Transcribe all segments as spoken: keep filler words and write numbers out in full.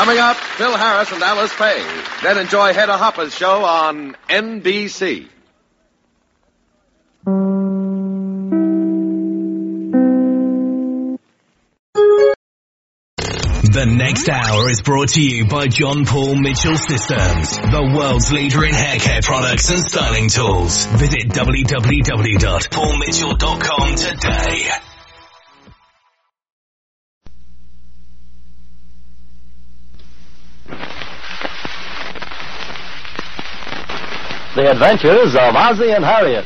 Coming up, Phil Harris and Alice Faye. Then enjoy Hedda Hopper's show on N B C. The next hour is brought to you by John Paul Mitchell Systems, the world's leader in hair care products and styling tools. Visit w w w dot paul mitchell dot com today. The Adventures of Ozzie and Harriet.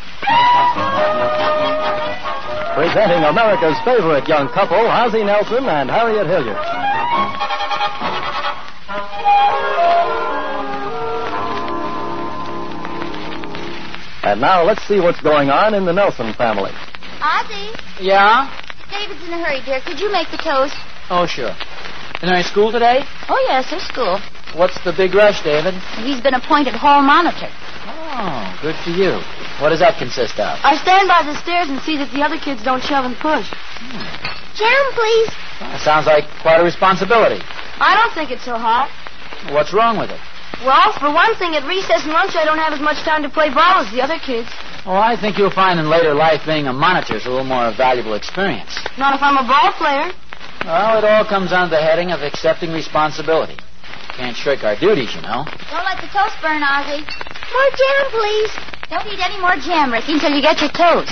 Presenting America's favorite young couple, Ozzie Nelson and Harriet Hilliard. And now let's see what's going on in the Nelson family. Ozzie? Yeah? David's in a hurry, dear. Could you make the toast? Oh, sure. Is there any school today? Oh, yes, there's school. What's the big rush, David? He's been appointed hall monitor. Oh, good for you. What does that consist of? I stand by the stairs and see that the other kids don't shove and push. Hmm. Jam, please. That sounds like quite a responsibility. I don't think it's so hard. What's wrong with it? Well, for one thing, at recess and lunch, I don't have as much time to play ball as the other kids. Oh, I think you'll find in later life being a monitor is a little more valuable experience. Not if I'm a ball player. Well, it all comes under the heading of accepting responsibility. Can't shirk our duties, you know. Don't let the toast burn, Ozzie. More jam, please. Don't eat any more jam, Ricky, until you get your toast.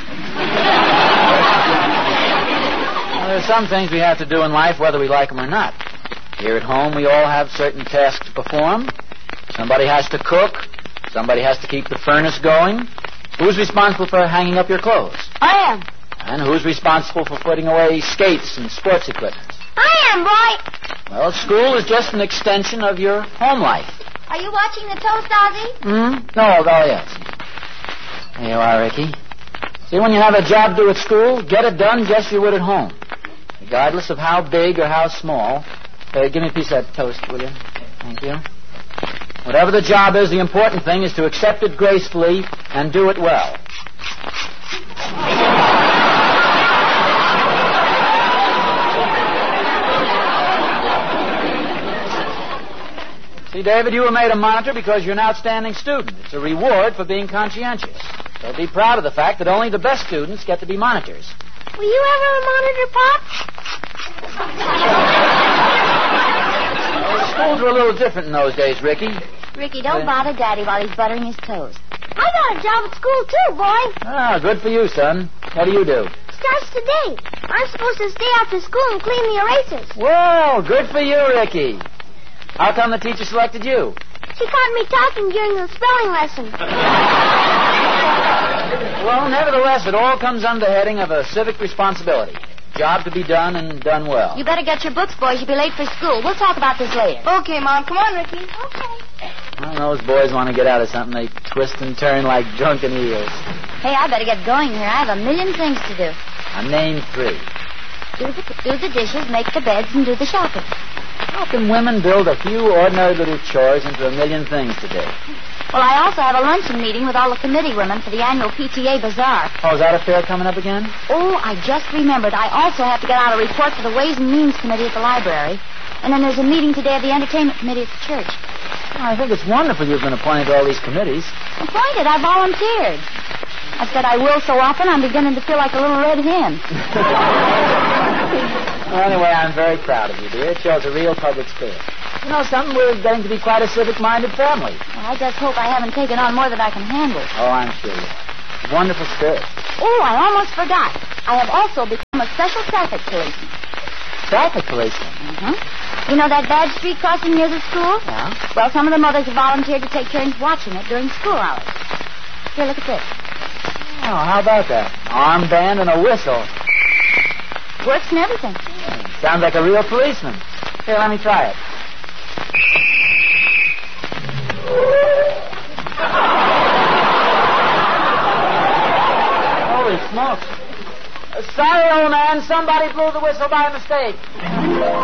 Well, there's some things we have to do in life whether we like them or not. Here at home, we all have certain tasks to perform. Somebody has to cook. Somebody has to keep the furnace going. Who's responsible for hanging up your clothes? I am. And who's responsible for putting away skates and sports equipment? I am, boy. Well, school is just an extension of your home life. Are you watching the toast, Ozzie? Hmm? No, oh, yes. There you are, Ricky. See, when you have a job to do at school, get it done just as you would at home. Regardless of how big or how small. Uh, give me a piece of that toast, will you? Thank you. Whatever the job is, the important thing is to accept it gracefully and do it well. See, David, you were made a monitor because you're an outstanding student. It's a reward for being conscientious. So be proud of the fact that only the best students get to be monitors. Were you ever a monitor, Pop? Well, schools were a little different in those days, Ricky. Ricky, don't uh, bother Daddy while he's buttering his toast. I got a job at school, too, boy. Ah, good for you, son. What do you do? Starts today. I'm supposed to stay after school and clean the erasers. Well, good for you, Ricky. How come the teacher selected you? She caught me talking during the spelling lesson. Well, nevertheless, it all comes under the heading of a civic responsibility. Job to be done and done well. You better get your books, boys. You'll be late for school. We'll talk about this later. Okay, Mom. Come on, Ricky. Okay. Well, those boys want to get out of something. They twist and turn like drunken eels. Hey, I better get going here. I have a million things to do. I named three. Do the, do the dishes, make the beds, and do the shopping. How can women build a few ordinary little chores into a million things to do? Well, I also have a luncheon meeting with all the committee women for the annual P T A Bazaar. Oh, is that affair coming up again? Oh, I just remembered. I also have to get out a report for the Ways and Means Committee at the library. And then there's a meeting today of the Entertainment Committee at the church. Oh, I think it's wonderful you've been appointed to all these committees. Appointed? I volunteered. I said I will so often I'm beginning to feel like a little red hen. Well, anyway, I'm very proud of you, dear. It shows a real public spirit. You know something? We're getting to be quite a civic-minded family. Well, I just hope I haven't taken on more than I can handle. Oh, I'm sure you have. Wonderful spirit. Oh, I almost forgot. I have also become a special traffic policeman. Traffic policeman? Mm-hmm. You know that bad street crossing near the school? Yeah. Well, some of the mothers have volunteered to take turns watching it during school hours. Here, look at this. Oh, how about that? Armband and a whistle. Works and everything. Yeah, sounds like a real policeman. Here, let me try it. Holy smokes. Uh, sorry, old man. Somebody blew the whistle by mistake.